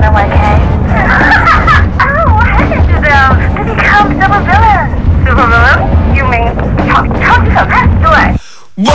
NYK? Oh, I can do those to become supervillain. Supervillain? You mean 超级反派